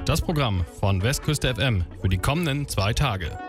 Das Programm von Westküste FM für die kommenden 2 Tage.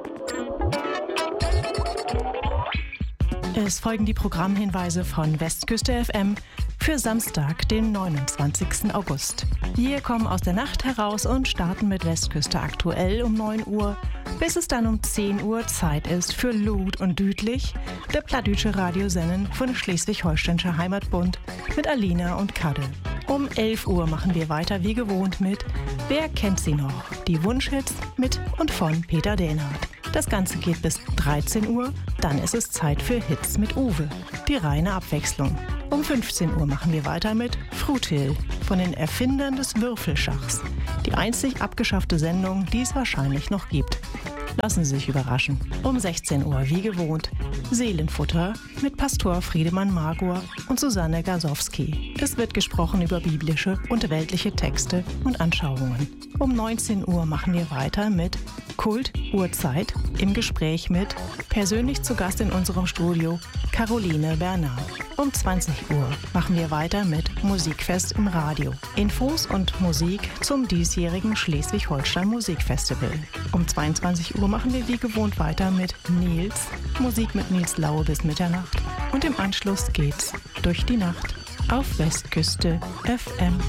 Es folgen die Programmhinweise von Westküste FM für Samstag, den 29. August. Wir kommen aus der Nacht heraus und starten mit Westküste aktuell um 9 Uhr, bis es dann um 10 Uhr Zeit ist für Lud und Düdlich, der plattdütsche Radiosendung von Schleswig-Holsteinischer Heimatbund mit Alina und Kadde. Um 11 Uhr machen wir weiter wie gewohnt mit Wer kennt sie noch? Die Wunschhits mit und von Peter Dehnhardt. Das Ganze geht bis 13 Uhr, dann ist es Zeit für Hits mit Uwe. Die reine Abwechslung. Um 15 Uhr machen wir weiter mit Frutil von den Erfindern des Würfelschachs. Die einzig abgeschaffte Sendung, die es wahrscheinlich noch gibt. Lassen Sie sich überraschen. Um 16 Uhr wie gewohnt Seelenfutter mit Pastor Friedemann Magor und Susanne Gasowski. Es wird gesprochen über biblische und weltliche Texte und Anschauungen. Um 19 Uhr machen wir weiter mit Kult Uhrzeit im Gespräch mit persönlich zu Gast in unserem Studio Caroline Bernard. Um 20 Uhr machen wir weiter mit Musikfest im Radio. Infos und Musik zum diesjährigen Schleswig-Holstein Musikfestival. Um 22 Uhr machen wir wie gewohnt weiter mit Nils, Musik mit Nils Laue bis Mitternacht. Und im Anschluss geht's durch die Nacht auf Westküste FM.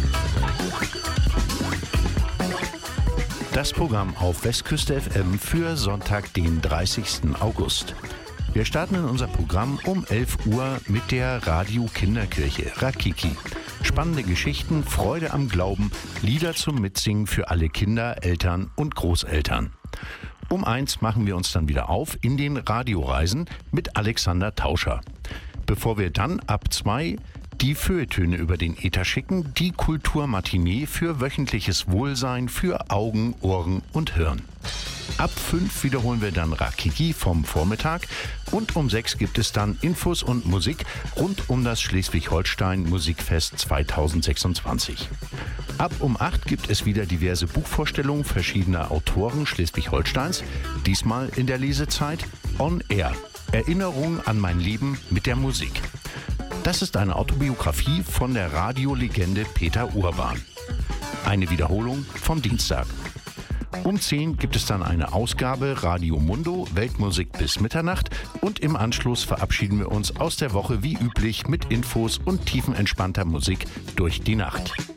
Das Programm auf Westküste FM für Sonntag, den 30. August. Wir starten in unser Programm um 11 Uhr mit der Radio-Kinderkirche Rakiki. Spannende Geschichten, Freude am Glauben, Lieder zum Mitsingen für alle Kinder, Eltern und Großeltern. Um 1 machen wir uns dann wieder auf in den Radioreisen mit Alexander Tauscher. Bevor wir dann ab 2 die Feuilletöne über den Äther schicken, die Kulturmatinee für wöchentliches Wohlsein für Augen, Ohren und Hirn. Ab 5 wiederholen wir dann Rakiki vom Vormittag und um 6 gibt es dann Infos und Musik rund um das Schleswig-Holstein Musikfest 2026. Ab um 8 gibt es wieder diverse Buchvorstellungen verschiedener Autoren Schleswig-Holsteins, diesmal in der Lesezeit On Air. Erinnerung an mein Leben mit der Musik. Das ist eine Autobiografie von der Radiolegende Peter Urban. Eine Wiederholung vom Dienstag. Um 10 gibt es dann eine Ausgabe Radio Mundo, Weltmusik bis Mitternacht und im Anschluss verabschieden wir uns aus der Woche wie üblich mit Infos und tiefenentspannter Musik durch die Nacht.